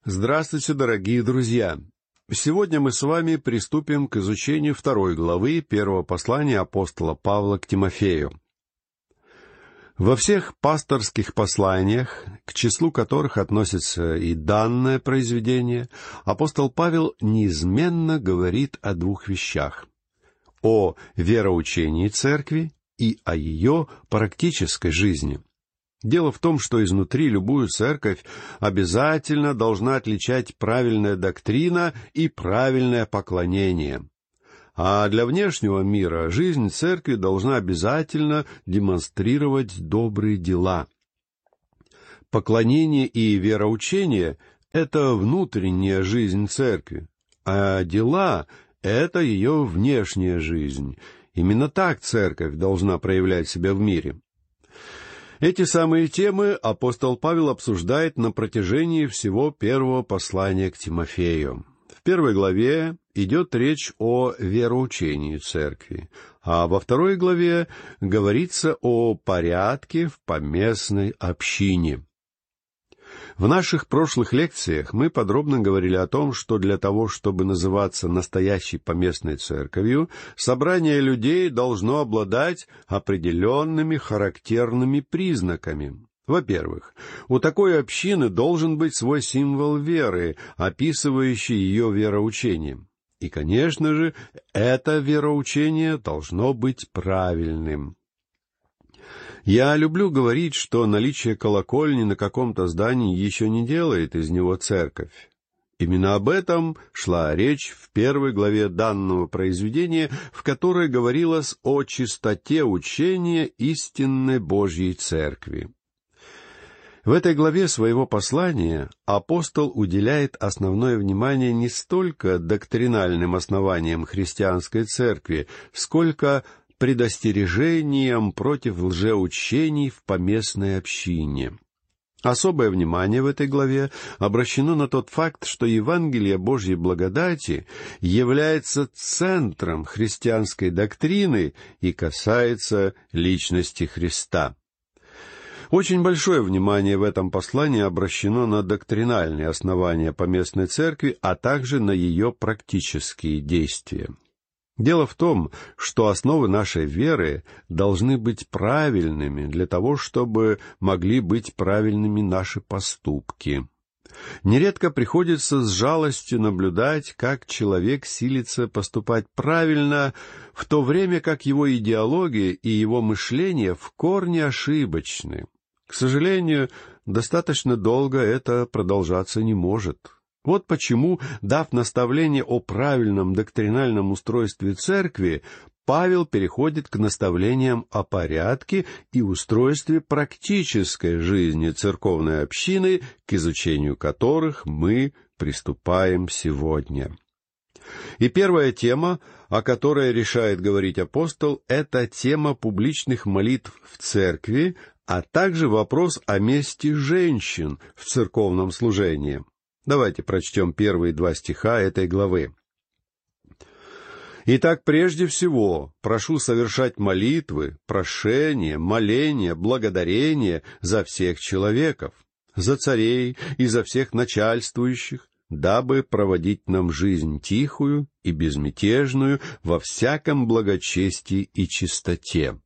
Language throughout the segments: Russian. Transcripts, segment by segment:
Здравствуйте, дорогие друзья! Сегодня мы с вами приступим к изучению 2 главы первого послания апостола Павла к Тимофею. Во всех пасторских посланиях, к числу которых относится и данное произведение, апостол Павел неизменно говорит о двух вещах: о вероучении церкви и о ее практической жизни. Дело в том, что изнутри любую церковь обязательно должна отличать правильная доктрина и правильное поклонение. А для внешнего мира жизнь церкви должна обязательно демонстрировать добрые дела. Поклонение и вероучение — это внутренняя жизнь церкви, а дела — это ее внешняя жизнь. Именно так церковь должна проявлять себя в мире. Эти самые темы апостол Павел обсуждает на протяжении всего первого послания к Тимофею. В 1 главе идет речь о вероучении церкви, а во 2 главе говорится о порядке в поместной общине. В наших прошлых лекциях мы подробно говорили о том, что для того, чтобы называться настоящей поместной церковью, собрание людей должно обладать определенными характерными признаками. Во-первых, у такой общины должен быть свой символ веры, описывающий ее вероучение. И, конечно же, это вероучение должно быть правильным. Я люблю говорить, что наличие колокольни на каком-то здании еще не делает из него церковь. Именно об этом шла речь в 1 главе данного произведения, в которой говорилось о чистоте учения истинной Божьей Церкви. В этой главе своего послания апостол уделяет основное внимание не столько доктринальным основаниям христианской церкви, сколько предостережением против лжеучений в поместной общине. Особое внимание в этой главе обращено на тот факт, что Евангелие Божьей благодати является центром христианской доктрины и касается личности Христа. Очень большое внимание в этом послании обращено на доктринальные основания поместной церкви, а также на ее практические действия. Дело в том, что основы нашей веры должны быть правильными для того, чтобы могли быть правильными наши поступки. Нередко приходится с жалостью наблюдать, как человек силится поступать правильно, в то время как его идеология и его мышление в корне ошибочны. К сожалению, достаточно долго это продолжаться не может. Вот почему, дав наставление о правильном доктринальном устройстве церкви, Павел переходит к наставлениям о порядке и устройстве практической жизни церковной общины, к изучению которых мы приступаем сегодня. И первая тема, о которой решает говорить апостол, это тема публичных молитв в церкви, а также вопрос о месте женщин в церковном служении. Давайте прочтем первые 2 стиха этой главы. «Итак, прежде всего, прошу совершать молитвы, прошения, моления, благодарения за всех человеков, за царей и за всех начальствующих, дабы проводить нам жизнь тихую и безмятежную во всяком благочестии и чистоте».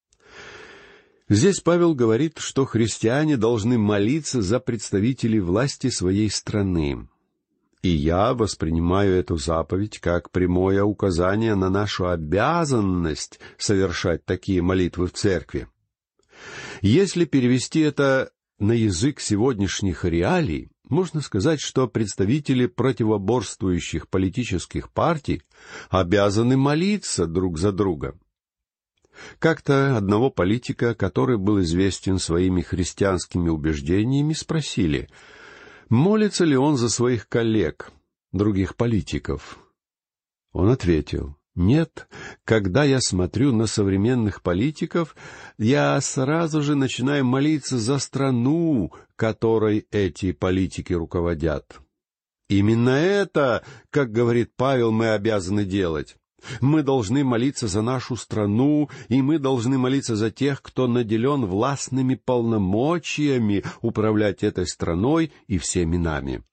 Здесь Павел говорит, что христиане должны молиться за представителей власти своей страны. И я воспринимаю эту заповедь как прямое указание на нашу обязанность совершать такие молитвы в церкви. Если перевести это на язык сегодняшних реалий, можно сказать, что представители противоборствующих политических партий обязаны молиться друг за друга. Как-то одного политика, который был известен своими христианскими убеждениями, спросили, молится ли он за своих коллег, других политиков. Он ответил: «Нет, когда я смотрю на современных политиков, я сразу же начинаю молиться за страну, которой эти политики руководят». Именно это, как говорит Павел, мы обязаны делать. Мы должны молиться за нашу страну, и мы должны молиться за тех, кто наделен властными полномочиями управлять этой страной и всеми нами.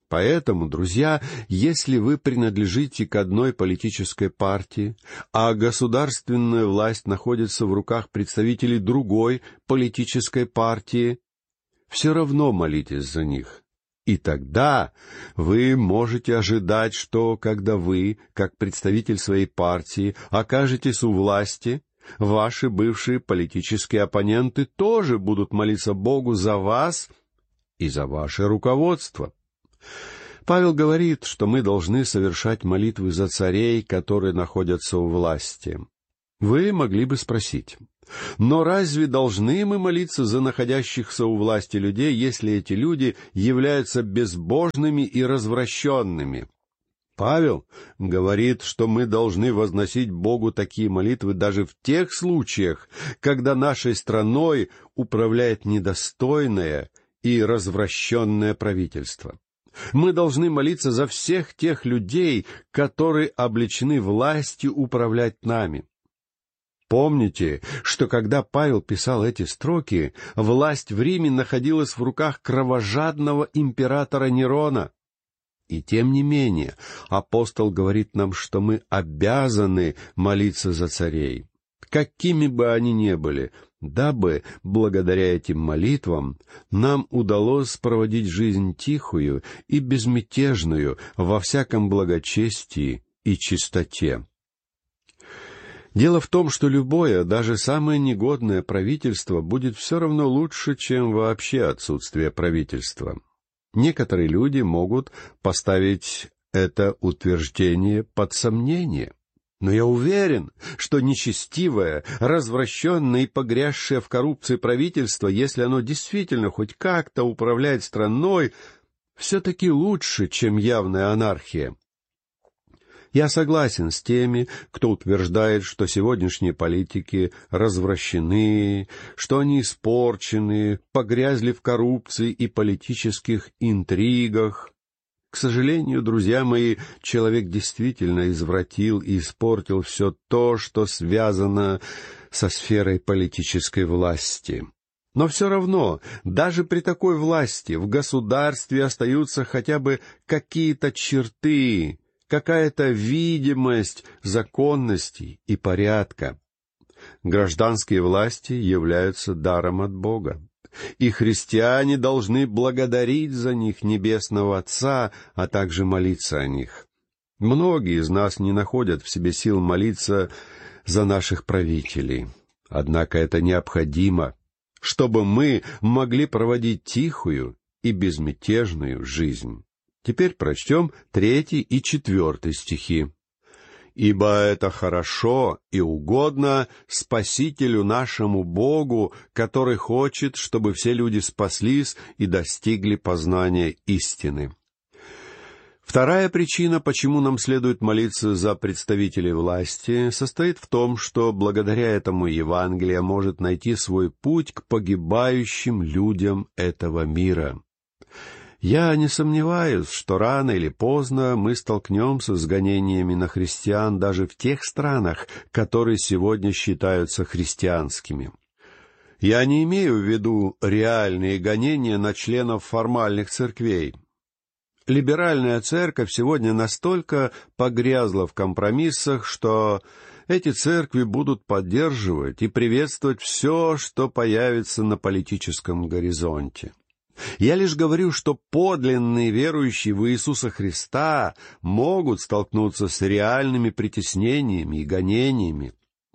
Поэтому, друзья, если вы принадлежите к одной политической партии, а государственная власть находится в руках представителей другой политической партии, все равно молитесь за них. И тогда вы можете ожидать, что когда вы, как представитель своей партии, окажетесь у власти, ваши бывшие политические оппоненты тоже будут молиться Богу за вас и за ваше руководство. Павел говорит, что мы должны совершать молитвы за царей, которые находятся у власти. Вы могли бы спросить: но разве должны мы молиться за находящихся у власти людей, если эти люди являются безбожными и развращенными? Павел говорит, что мы должны возносить Богу такие молитвы даже в тех случаях, когда нашей страной управляет недостойное и развращенное правительство. Мы должны молиться за всех тех людей, которые облечены властью управлять нами. Помните, что когда Павел писал эти строки, власть в Риме находилась в руках кровожадного императора Нерона. И тем не менее, апостол говорит нам, что мы обязаны молиться за царей, какими бы они ни были, дабы, благодаря этим молитвам, нам удалось проводить жизнь тихую и безмятежную во всяком благочестии и чистоте. Дело в том, что любое, даже самое негодное правительство будет все равно лучше, чем вообще отсутствие правительства. Некоторые люди могут поставить это утверждение под сомнение. Но я уверен, что нечестивое, развращенное и погрязшее в коррупции правительство, если оно действительно хоть как-то управляет страной, все-таки лучше, чем явная анархия. Я согласен с теми, кто утверждает, что сегодняшние политики развращены, что они испорчены, погрязли в коррупции и политических интригах. К сожалению, друзья мои, человек действительно извратил и испортил все то, что связано со сферой политической власти. Но все равно, даже при такой власти в государстве остаются хотя бы какие-то черты, какая-то видимость законности и порядка. Гражданские власти являются даром от Бога, и христиане должны благодарить за них Небесного Отца, а также молиться о них. Многие из нас не находят в себе сил молиться за наших правителей. Однако это необходимо, чтобы мы могли проводить тихую и безмятежную жизнь. Теперь прочтем 3 и 4 стихи. «Ибо это хорошо и угодно Спасителю нашему Богу, который хочет, чтобы все люди спаслись и достигли познания истины». Вторая причина, почему нам следует молиться за представителей власти, состоит в том, что благодаря этому Евангелие может найти свой путь к погибающим людям этого мира. Я не сомневаюсь, что рано или поздно мы столкнемся с гонениями на христиан даже в тех странах, которые сегодня считаются христианскими. Я не имею в виду реальные гонения на членов формальных церквей. Либеральная церковь сегодня настолько погрязла в компромиссах, что эти церкви будут поддерживать и приветствовать все, что появится на политическом горизонте. Я лишь говорю, что подлинные верующие в Иисуса Христа могут столкнуться с реальными притеснениями и гонениями.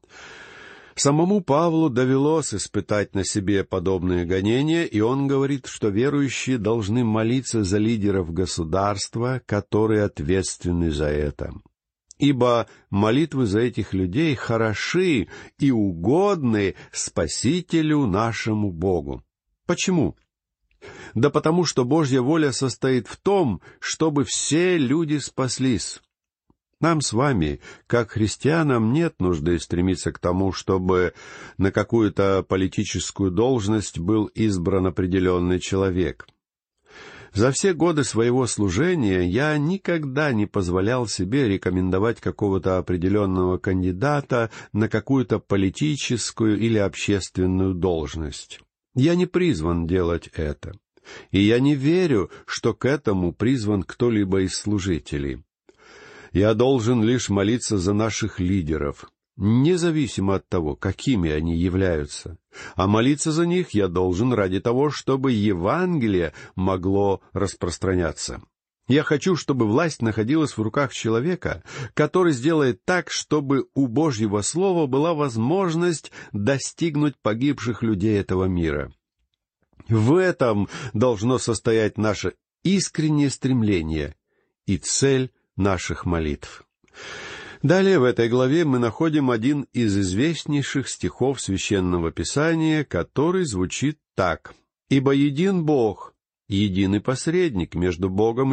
Самому Павлу довелось испытать на себе подобные гонения, и он говорит, что верующие должны молиться за лидеров государства, которые ответственны за это. Ибо молитвы за этих людей хороши и угодны Спасителю нашему Богу. Почему? Да потому что Божья воля состоит в том, чтобы все люди спаслись. Нам с вами, как христианам, нет нужды стремиться к тому, чтобы на какую-то политическую должность был избран определенный человек. За все годы своего служения я никогда не позволял себе рекомендовать какого-то определенного кандидата на какую-то политическую или общественную должность. Я не призван делать это. И я не верю, что к этому призван кто-либо из служителей. Я должен лишь молиться за наших лидеров, независимо от того, какими они являются. А молиться за них я должен ради того, чтобы Евангелие могло распространяться. Я хочу, чтобы власть находилась в руках человека, который сделает так, чтобы у Божьего Слова была возможность достигнуть погибших людей этого мира. В этом должно состоять наше искреннее стремление и цель наших молитв. Далее в этой главе мы находим один из известнейших стихов Священного Писания, который звучит так: «Ибо един Бог, единый посредник между Богом